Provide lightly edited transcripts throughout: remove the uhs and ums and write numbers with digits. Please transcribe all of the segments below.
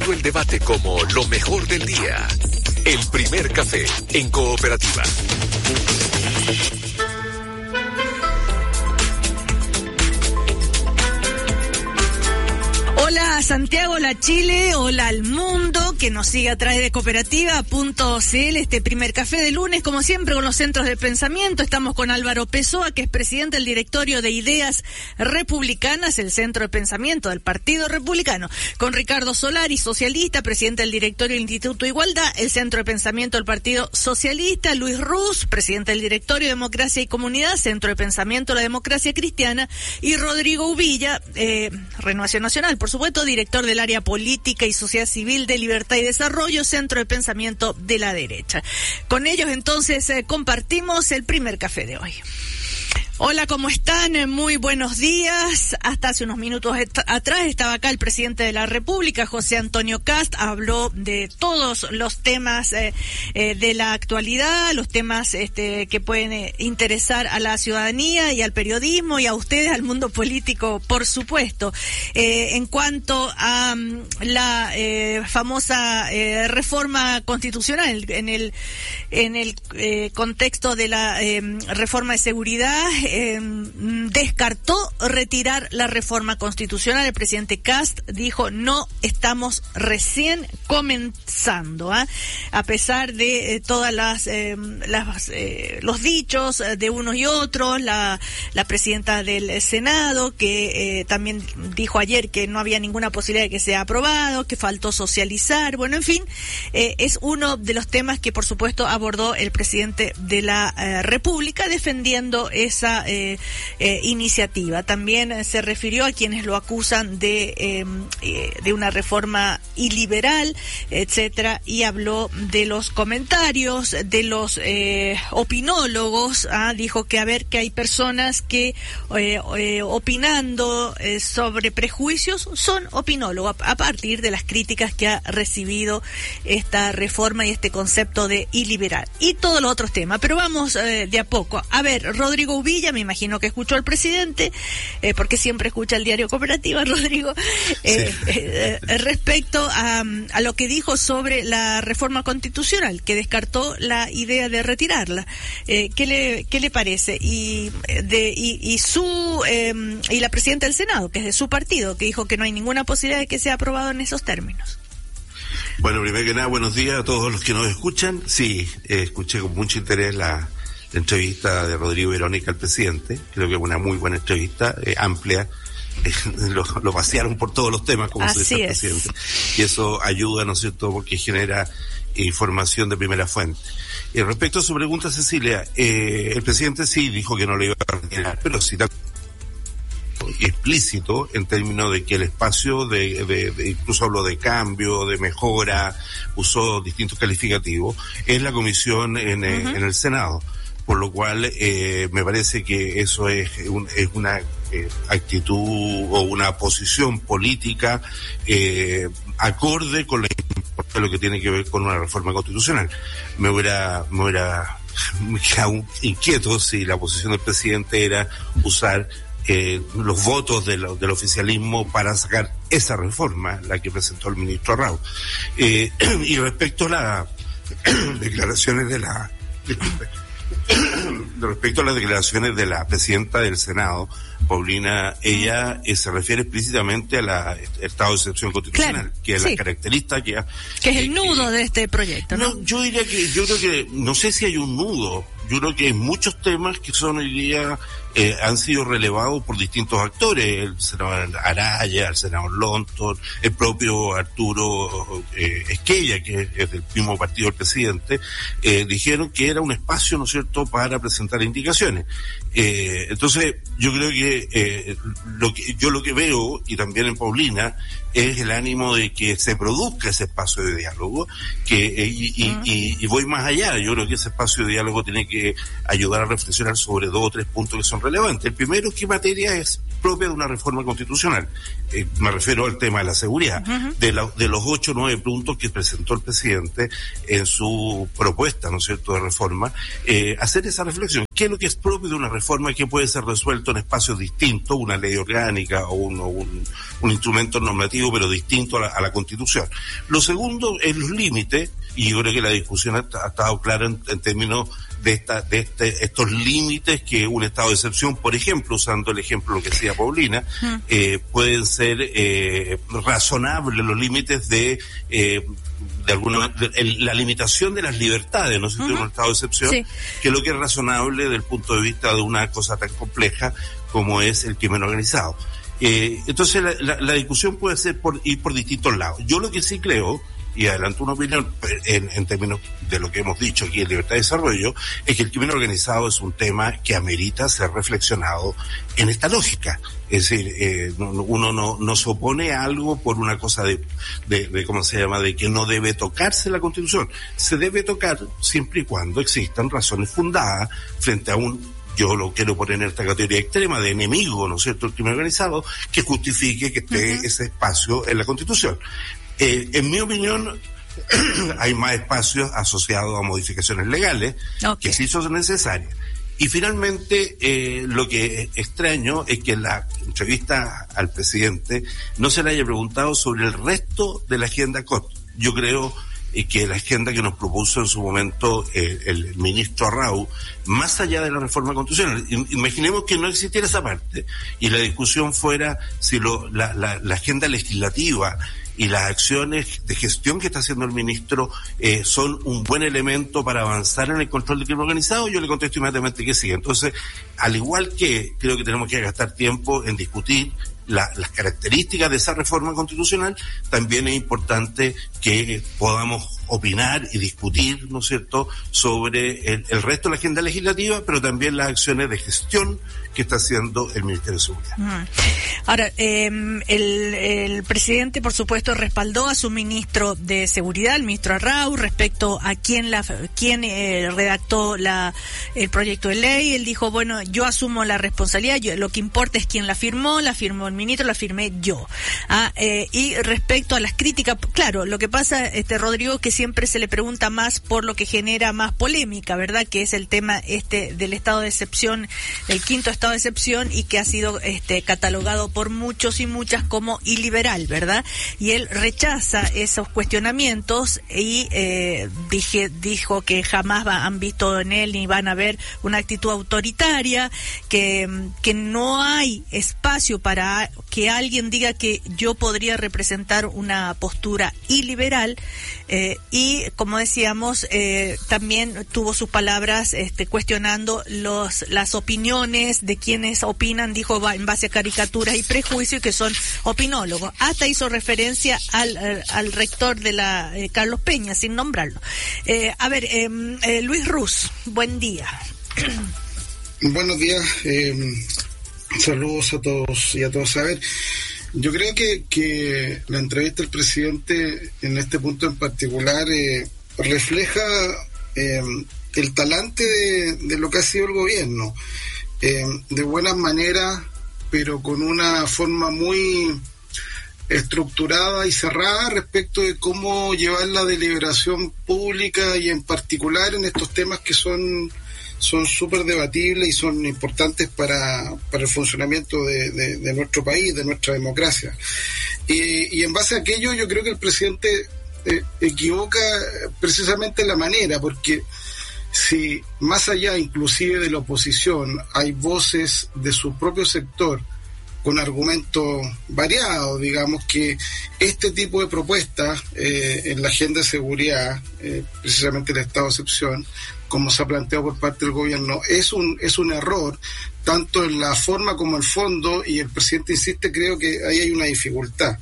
El debate como lo mejor del día. El primer café en Cooperativa. Hola a Santiago, hola Chile, hola al mundo que nos sigue a través de cooperativa.cl. Este primer café de lunes, como siempre, con los centros de pensamiento. Estamos con Álvaro Pessoa, que es presidente del directorio de Ideas Republicanas, el centro de pensamiento del Partido Republicano. Con Ricardo Solari, socialista, presidente del directorio del Instituto Igualdad, el centro de pensamiento del Partido Socialista. Luis Ruz, presidente del directorio Democracia y Comunidad, centro de pensamiento de la Democracia Cristiana. Y Rodrigo Uvilla, Renovación Nacional, por supuesto, director del área política y sociedad civil de Libertad y Desarrollo, centro de pensamiento de la derecha. Con ellos entonces compartimos el primer café de hoy. Hola, ¿cómo están? Muy buenos días. Hasta hace unos minutos atrás estaba acá el presidente de la República, José Antonio Kast. Habló de todos los temas de la actualidad, los temas que pueden interesar a la ciudadanía y al periodismo y a ustedes, al mundo político, por supuesto. En cuanto a la famosa reforma constitucional, en el contexto de la reforma de seguridad, descartó retirar la reforma constitucional. El presidente Kast dijo: no estamos recién comenzando, a pesar de todas los dichos de unos y otros. La presidenta del Senado, que también dijo ayer que no había ninguna posibilidad de que sea aprobado, que faltó socializar. Bueno, en fin, es uno de los temas que por supuesto abordó el presidente de la República, defendiendo esa iniciativa. También se refirió a quienes lo acusan de una reforma iliberal, etcétera, y habló de los comentarios de los opinólogos. Dijo que hay personas que opinando sobre prejuicios son opinólogos a partir de las críticas que ha recibido esta reforma y este concepto de iliberal y todos los otros temas. Pero vamos de a poco. A ver, Rodrigo Uvilla, me imagino que escuchó al presidente, porque siempre escucha el diario Cooperativa, Rodrigo, respecto a lo que dijo sobre la reforma constitucional, que descartó la idea de retirarla. ¿Qué le parece? Y la presidenta del Senado, que es de su partido, que dijo que no hay ninguna posibilidad de que sea aprobado en esos términos. Bueno, primero que nada, buenos días a todos los que nos escuchan. Sí, escuché con mucho interés la entrevista de Rodrigo Verónica al presidente. Creo que es una muy buena entrevista, amplia. Lo pasearon por todos los temas, como se dice el presidente. Y eso ayuda, ¿no es cierto?, porque genera información de primera fuente. Respecto a su pregunta, Cecilia, el presidente sí dijo que no le iba a retirar, pero sí explícito en términos de que el espacio de incluso habló de cambio, de mejora, usó distintos calificativos, es la comisión en el Senado. Por lo cual me parece que eso es una actitud o una posición política acorde con lo que tiene que ver con una reforma constitucional. Me hubiera quedado inquieto si la posición del presidente era usar los votos del oficialismo para sacar esa reforma, la que presentó el ministro Arrau. Y respecto a las declaraciones de la presidenta del Senado, Paulina, ella se refiere explícitamente a estado de excepción constitucional, claro, que es la característica que es el nudo de este proyecto, ¿no? Yo creo que no sé si hay un nudo. Yo creo que hay muchos temas que son hoy día han sido relevados por distintos actores, el senador Araya, el senador Lonton, el propio Arturo Esquella, que es del mismo partido del presidente, dijeron que era un espacio, ¿no es cierto?, para presentar indicaciones. Entonces, yo creo que lo que veo, y también en Paulina, es el ánimo de que se produzca ese espacio de diálogo, y voy más allá. Yo creo que ese espacio de diálogo tiene que ayudar a reflexionar sobre 2 o 3 puntos que son relevantes. El primero es qué materia es propia de una reforma constitucional. Me refiero al tema de la seguridad. De los 8 o 9 puntos que presentó el presidente en su propuesta, ¿no es cierto?, de reforma, hacer esa reflexión. qué es lo que es propio de una reforma que puede ser resuelto en espacios distintos, una ley orgánica o un instrumento normativo, pero distinto a la Constitución. Lo segundo es los límites, y yo creo que la discusión ha estado clara en términos de estos límites que un estado de excepción, por ejemplo, usando el ejemplo lo que decía Paulina, pueden ser razonables los límites de la limitación de las libertades, ¿no? Si un estado de excepción, sí, que es lo que es razonable desde el punto de vista de una cosa tan compleja como es el crimen organizado. Entonces la discusión puede ser ir por distintos lados. Yo lo que sí creo, y adelanto una opinión en términos de lo que hemos dicho aquí en Libertad de Desarrollo, es que el crimen organizado es un tema que amerita ser reflexionado en esta lógica. Es decir, uno no se opone a algo por una cosa de ¿cómo se llama?, de que no debe tocarse la Constitución. Se debe tocar siempre y cuando existan razones fundadas frente a yo lo quiero poner en esta categoría extrema de enemigo, ¿no es cierto?, el crimen organizado, que justifique que esté ese espacio en la Constitución. En mi opinión, hay más espacios asociados a modificaciones legales, que sí son necesarias. Y finalmente, lo que extraño es que en la entrevista al presidente no se le haya preguntado sobre el resto de la agenda COT. Yo creo que la agenda que nos propuso en su momento el ministro Arrau, más allá de la reforma constitucional, imaginemos que no existiera esa parte y la discusión fuera si la agenda legislativa y las acciones de gestión que está haciendo el ministro son un buen elemento para avanzar en el control del crimen organizado. Yo le contesto inmediatamente que sí. Entonces, al igual que creo que tenemos que gastar tiempo en discutir las características de esa reforma constitucional, también es importante que podamos opinar y discutir, ¿no es cierto?, sobre el resto de la agenda legislativa, pero también las acciones de gestión que está haciendo el Ministerio de Seguridad. Ahora, el presidente, por supuesto, respaldó a su ministro de Seguridad, el ministro Arrau, respecto a quién redactó el proyecto de ley. Él dijo, bueno, yo asumo la responsabilidad, lo que importa es quién la firmó el ministro, la firmé yo. Y respecto a las críticas, claro, lo que pasa, Rodrigo, que siempre se le pregunta más por lo que genera más polémica, ¿verdad?, que es el tema del estado de excepción, el quinto estado de excepción, y que ha sido catalogado por muchos y muchas como iliberal, ¿verdad? Y él rechaza esos cuestionamientos y dijo que jamás han visto en él ni van a ver una actitud autoritaria, que no hay espacio para que alguien diga que yo podría representar una postura iliberal, y como decíamos, también tuvo sus palabras cuestionando las opiniones de quienes opinan, dijo, en base a caricaturas y prejuicios, que son opinólogos. Hasta hizo referencia al rector de la Carlos Peña, sin nombrarlo. Luis Ruz, buen día. Buenos días, saludos a todos y a todos. A ver, yo creo que la entrevista del presidente en este punto en particular refleja el talante de lo que ha sido el gobierno, de buenas maneras, pero con una forma muy estructurada y cerrada respecto de cómo llevar la deliberación pública, y en particular en estos temas que son súper debatibles y son importantes para el funcionamiento de nuestro país, de nuestra democracia. Y en base a aquello, yo creo que el presidente equivoca precisamente en la manera, porque si más allá inclusive de la oposición hay voces de su propio sector con argumentos variados, digamos que este tipo de propuestas en la agenda de seguridad, precisamente el estado de excepción, como se ha planteado por parte del gobierno, es un error, tanto en la forma como en el fondo, y el presidente insiste, creo que ahí hay una dificultad.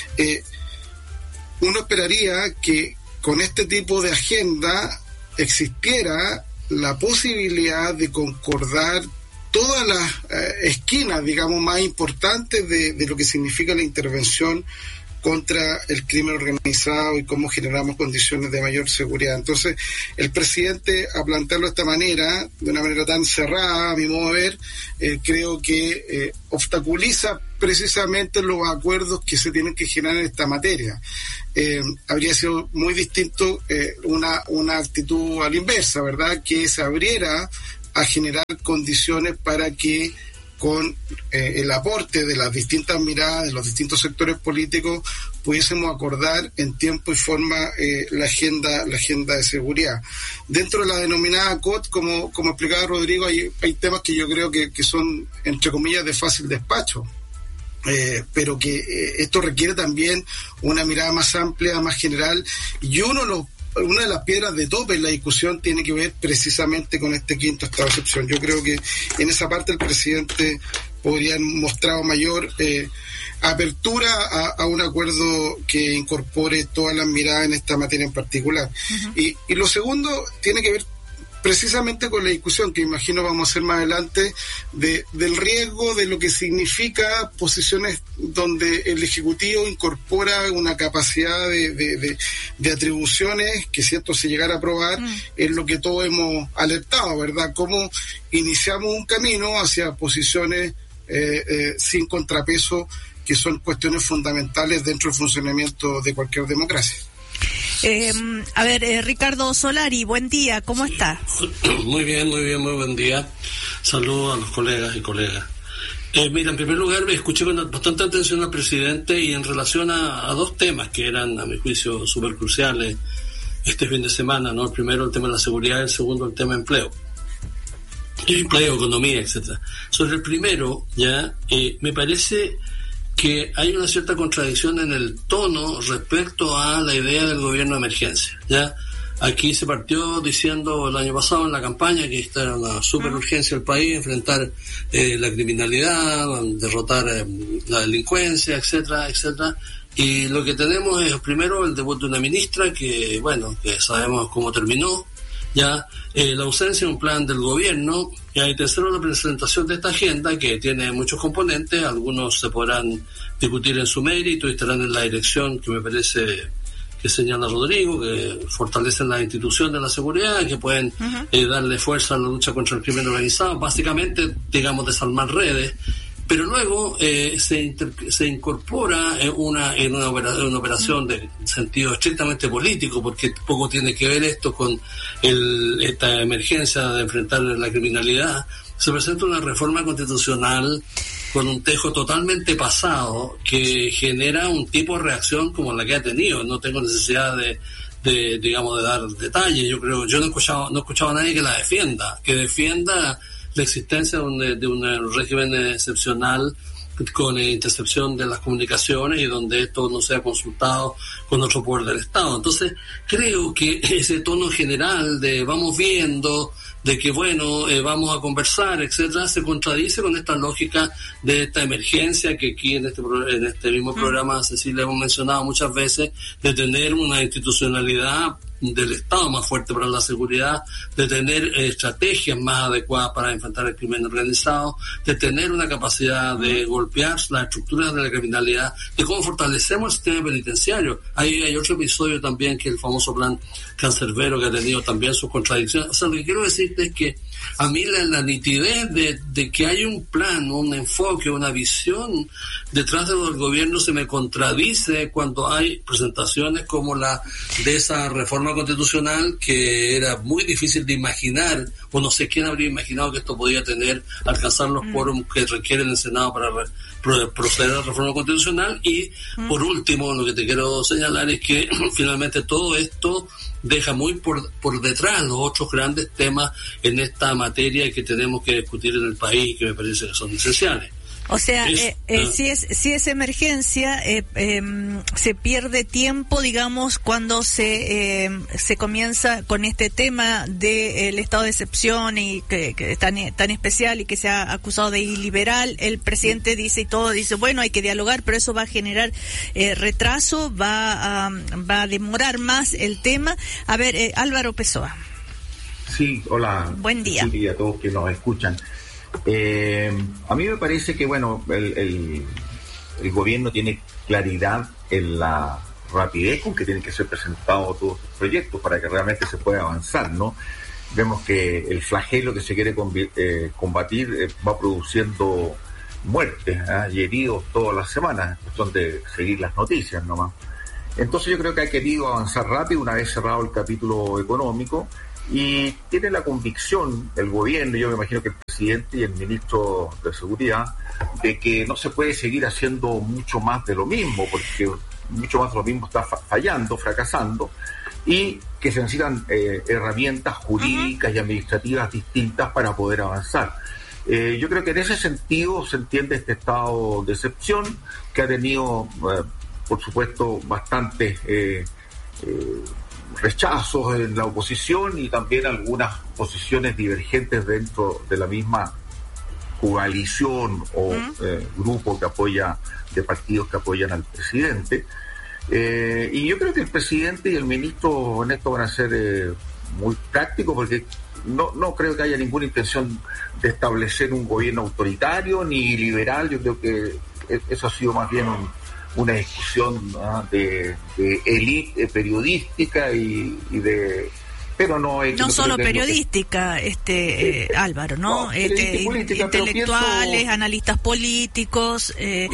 Uno esperaría que con este tipo de agenda existiera la posibilidad de concordar todas las esquinas, digamos, más importantes de lo que significa la intervención contra el crimen organizado y cómo generamos condiciones de mayor seguridad. Entonces, el presidente, a plantearlo de esta manera, de una manera tan cerrada, a mi modo de ver, creo que obstaculiza precisamente los acuerdos que se tienen que generar en esta materia. Habría sido muy distinto una actitud a la inversa, ¿verdad?, que se abriera a generar condiciones para que con el aporte de las distintas miradas de los distintos sectores políticos pudiésemos acordar en tiempo y forma la agenda de seguridad. Dentro de la denominada COT, como explicaba Rodrigo, hay temas que yo creo que son, entre comillas, de fácil despacho. Pero que esto requiere también una mirada más amplia, más general, y una de las piedras de tope en la discusión tiene que ver precisamente con este quinto estado de excepción. Yo creo que en esa parte el presidente podría haber mostrado mayor apertura a un acuerdo que incorpore todas las miradas en esta materia en particular. Uh-huh. Y lo segundo tiene que ver precisamente con la discusión que imagino vamos a hacer más adelante del riesgo de lo que significa posiciones donde el Ejecutivo incorpora una capacidad de atribuciones que si esto se llegara a aprobar es lo que todos hemos alertado, ¿verdad? Cómo iniciamos un camino hacia posiciones sin contrapeso, que son cuestiones fundamentales dentro del funcionamiento de cualquier democracia. Ricardo Solari, buen día, ¿cómo está? Muy bien, muy buen día. Saludos a los colegas y colegas. Mira, en primer lugar, me escuché con bastante atención al presidente y en relación a dos temas que eran, a mi juicio, súper cruciales este fin de semana, ¿no? El primero, el tema de la seguridad, y el segundo, el tema de empleo, economía, etcétera. Sobre el primero, me parece que hay una cierta contradicción en el tono respecto a la idea del gobierno de emergencia. Aquí se partió diciendo el año pasado en la campaña que esta era una super urgencia del país, enfrentar la criminalidad, derrotar la delincuencia, etcétera. Y lo que tenemos es primero el debut de una ministra que sabemos cómo terminó, la ausencia de un plan del gobierno, y tercero, la presentación de esta agenda que tiene muchos componentes. Algunos se podrán discutir en su mérito y estarán en la dirección que me parece que señala Rodrigo, que fortalecen las instituciones de la seguridad, que pueden darle fuerza a la lucha contra el crimen organizado, básicamente, digamos, desarmar redes. Pero luego se incorpora una operación de sentido estrictamente político, porque poco tiene que ver esto con esta emergencia de enfrentar la criminalidad. Se presenta una reforma constitucional con un tejo totalmente pasado que genera un tipo de reacción como la que ha tenido. No tengo necesidad de dar detalles. Yo no he escuchado a nadie que la defienda la existencia de un régimen excepcional con intercepción de las comunicaciones y donde esto no sea consultado con otro poder del Estado. Entonces, creo que ese tono general de vamos viendo, de que vamos a conversar, etcétera, se contradice con esta lógica de esta emergencia que aquí en este mismo programa, Cecilia, hemos mencionado muchas veces, de tener una institucionalidad del Estado más fuerte para la seguridad, de tener estrategias más adecuadas para enfrentar el crimen organizado, de tener una capacidad de golpear las estructuras de la criminalidad, de cómo fortalecemos el sistema penitenciario. Hay otro episodio también, que es el famoso plan Cancerbero, que ha tenido también sus contradicciones. O sea, lo que quiero decirte es que a mí la nitidez de que hay un plan, un enfoque, una visión detrás del gobierno se me contradice cuando hay presentaciones como la de esa reforma constitucional, que era muy difícil de imaginar, o no sé quién habría imaginado que esto podía alcanzar los quórums que requiere el Senado para proceder a la reforma constitucional. Y por último, lo que te quiero señalar es que finalmente todo esto deja muy por detrás los otros grandes temas en esta materia que tenemos que discutir en el país, que me parece que son esenciales. O sea, si es emergencia, se pierde tiempo, digamos, cuando se comienza con este tema del estado de excepción y que es tan especial y que se ha acusado de iliberal. El presidente dice bueno, hay que dialogar, pero eso va a generar retraso, va a demorar más el tema. A ver, Álvaro Pessoa. Sí, hola. Buen día. Sí, a todos que nos escuchan. A mí me parece que el gobierno tiene claridad en la rapidez con que tienen que ser presentados todos los proyectos para que realmente se pueda avanzar, ¿no? Vemos que el flagelo que se quiere combatir va produciendo muertes y heridos todas las semanas, es cuestión de seguir las noticias nomás. Entonces yo creo que ha querido avanzar rápido una vez cerrado el capítulo económico, y tiene la convicción el gobierno, yo me imagino que el presidente y el ministro de Seguridad, de que no se puede seguir haciendo mucho más de lo mismo, porque mucho más de lo mismo está fallando, fracasando, y que se necesitan herramientas jurídicas y administrativas distintas para poder avanzar. Yo creo que en ese sentido se entiende este estado de excepción, que ha tenido, por supuesto, bastantes rechazos en la oposición y también algunas posiciones divergentes dentro de la misma coalición o grupo que apoya, de partidos que apoyan al presidente. Y yo creo que el presidente y el ministro en esto van a ser muy prácticos, porque no creo que haya ninguna intención de establecer un gobierno autoritario ni liberal. Yo creo que eso ha sido más bien una discusión, ¿no?, de élite periodística y de... Pero no solo periodística, Álvaro, ¿no? Intelectuales, analistas políticos.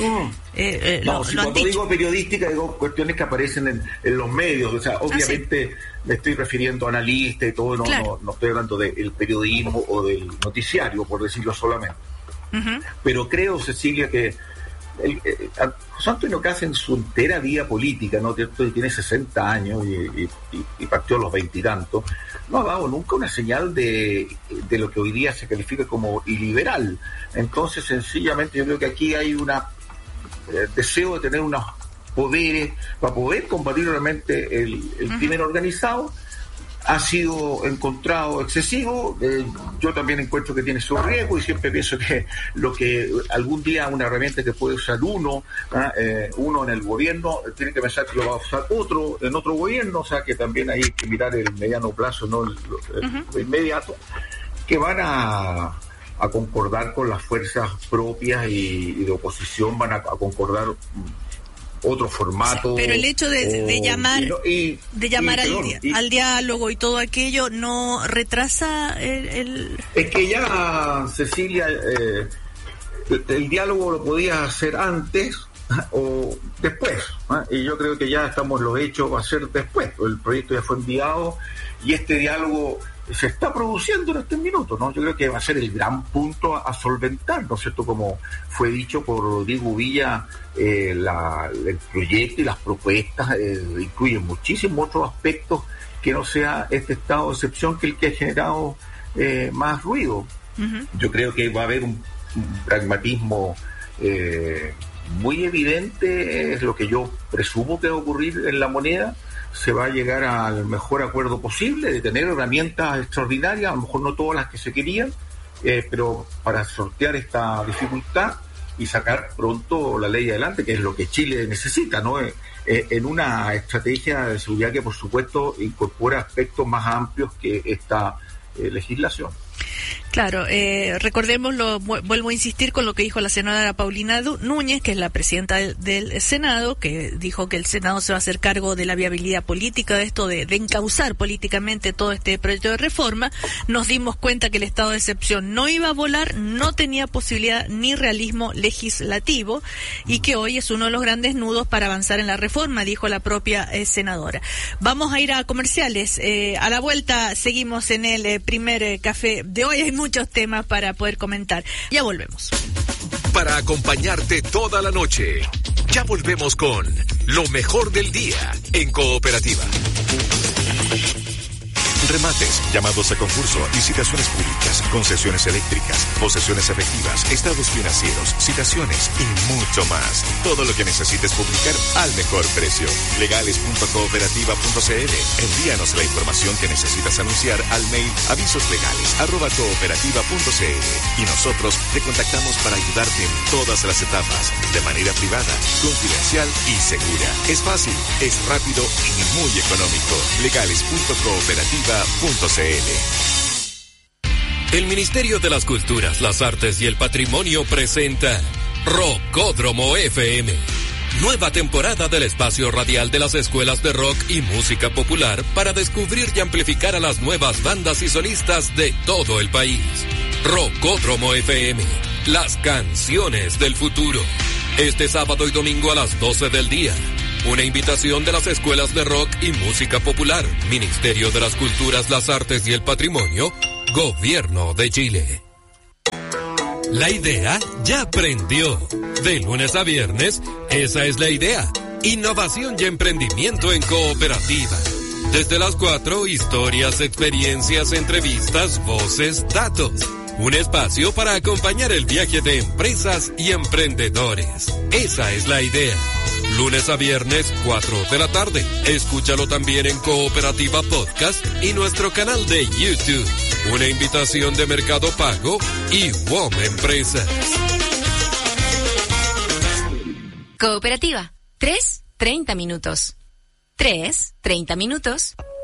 Cuando digo periodística, digo cuestiones que aparecen en los medios. O sea, obviamente me estoy refiriendo a analistas y todo, no estoy hablando del periodismo o del noticiario, por decirlo solamente. Pero creo, Cecilia, que José Antonio Kast en su entera vida política, ¿no? Tiene 60 años y partió a los 20 y tantos, no ha dado nunca una señal de lo que hoy día se califica como iliberal. Entonces, sencillamente, yo creo que aquí hay un deseo de tener unos poderes para poder combatir realmente el crimen organizado. Ha sido encontrado excesivo. Yo también encuentro que tiene su riesgo y siempre pienso que lo que algún día una herramienta que puede usar uno en el gobierno, tiene que pensar que lo va a usar otro en otro gobierno. O sea que también hay que mirar el mediano plazo, no el inmediato, que van a concordar con las fuerzas propias y de oposición, van a concordar otro formato. Pero el hecho de llamar al diálogo y todo aquello no retrasa el... Es que ya, Cecilia, el diálogo lo podía hacer antes o después, y yo creo que ya estamos los hechos, va a ser después. El proyecto ya fue enviado y este diálogo se está produciendo en este minuto, ¿no? Yo creo que va a ser el gran punto a solventar, ¿no es cierto? Como fue dicho por Rodrigo Villa, el proyecto y las propuestas incluyen muchísimos otros aspectos que no sea este estado de excepción que el que ha generado más ruido. Yo creo que va a haber un pragmatismo muy evidente, es lo que yo presumo que va a ocurrir en la moneda. Se va a llegar al mejor acuerdo posible, de tener herramientas extraordinarias, a lo mejor no todas las que se querían, pero para sortear esta dificultad y sacar pronto la ley adelante, que es lo que Chile necesita, ¿no? En una estrategia de seguridad que, por supuesto, incorpora aspectos más amplios que esta legislación. Claro, recordémoslo, vuelvo a insistir con lo que dijo la senadora Paulina Núñez, que es la presidenta del Senado, que dijo que el Senado se va a hacer cargo de la viabilidad política de esto, de encauzar políticamente todo este proyecto de reforma. Nos dimos cuenta que el estado de excepción no iba a volar, no tenía posibilidad ni realismo legislativo y que hoy es uno de los grandes nudos para avanzar en la reforma, dijo la propia senadora. Vamos a ir a comerciales. A la vuelta seguimos en el primer café de hoy. Hay muchos temas para poder comentar. Ya volvemos. Para acompañarte toda la noche. Ya volvemos con lo mejor del día en Cooperativa. Remates, llamados a concurso, licitaciones públicas, concesiones eléctricas, posesiones efectivas, estados financieros, citaciones y mucho más. Todo lo que necesites publicar al mejor precio. Legales.cooperativa.cl. Envíanos la información que necesitas anunciar al mail avisoslegales@cooperativa.cl y nosotros te contactamos para ayudarte en todas las etapas, de manera privada, confidencial y segura. Es fácil, es rápido y muy económico. Legales.cooperativa.cl. El Ministerio de las Culturas, las Artes y el Patrimonio presenta Rockódromo FM. Nueva temporada del espacio radial de las escuelas de rock y música popular para descubrir y amplificar a las nuevas bandas y solistas de todo el país. Rockódromo FM, las canciones del futuro. Este sábado y domingo a las 12 del día. Una invitación de las escuelas de rock y música popular, Ministerio de las Culturas, las Artes y el Patrimonio, Gobierno de Chile. La idea ya prendió. De lunes a viernes, esa es la idea. Innovación y emprendimiento en cooperativa. Desde las 4, historias, experiencias, entrevistas, voces, datos. Un espacio para acompañar el viaje de empresas y emprendedores. Esa es la idea. Lunes a viernes, 4 de la tarde. Escúchalo también en Cooperativa Podcast y nuestro canal de YouTube. Una invitación de Mercado Pago y WOM Empresas. Cooperativa. 3, 30 minutos. 3, 30 minutos.